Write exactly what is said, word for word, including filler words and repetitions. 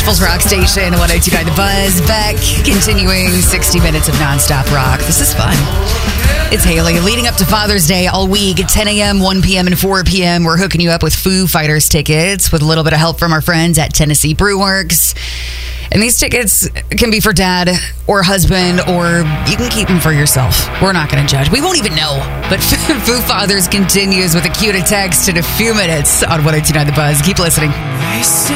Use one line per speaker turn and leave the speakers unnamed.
Nashville's rock station, one oh two point nine The Buzz. Beck, continuing sixty minutes of nonstop rock. This is fun. It's Haley. Leading up to Father's Day all week at ten a.m., one p.m., and four p.m., we're hooking you up with Foo Fighters tickets with a little bit of help from our friends at Tennessee Brewworks. And these tickets can be for dad or husband, or you can keep them for yourself. We're not going to judge. We won't even know. But Foo Fathers continues with a cue to text in a few minutes on one oh two point nine The Buzz. Keep listening.